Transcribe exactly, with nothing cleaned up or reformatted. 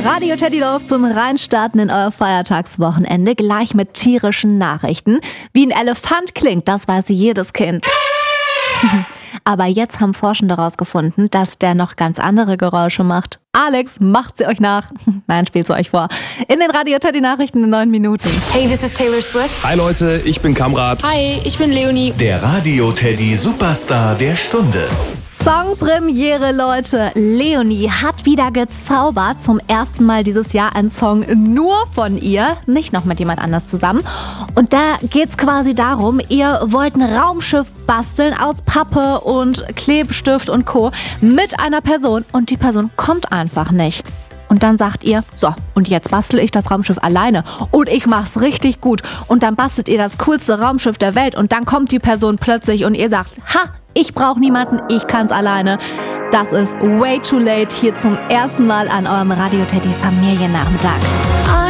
Radio Teddy läuft zum Reinstarten in euer Feiertagswochenende gleich mit tierischen Nachrichten. Wie ein Elefant klingt, das weiß jedes Kind. Aber jetzt haben Forschende herausgefunden, dass der noch ganz andere Geräusche macht. Alex, macht sie euch nach. Nein, spielt sie euch vor. In den Radio Teddy Nachrichten in neun Minuten. Hey, this is Taylor Swift. Hi Leute, ich bin Kamrat. Hi, ich bin Leonie. Der Radio Teddy Superstar der Stunde. Songpremiere, Leute. Leonie hat wieder gezaubert. Zum ersten Mal dieses Jahr ein Song nur von ihr, nicht noch mit jemand anders zusammen. Und da geht's quasi darum, ihr wollt ein Raumschiff basteln aus Pappe und Klebestift und Co. mit einer Person und die Person kommt einfach nicht. Und dann sagt ihr, so, und jetzt bastel ich das Raumschiff alleine und ich mach's richtig gut. Und dann bastelt ihr das coolste Raumschiff der Welt und dann kommt die Person plötzlich und ihr sagt, ha, ich brauche niemanden, ich kann's alleine. Das ist Way Too Late hier zum ersten Mal an eurem Radio Teddy Familiennachmittag.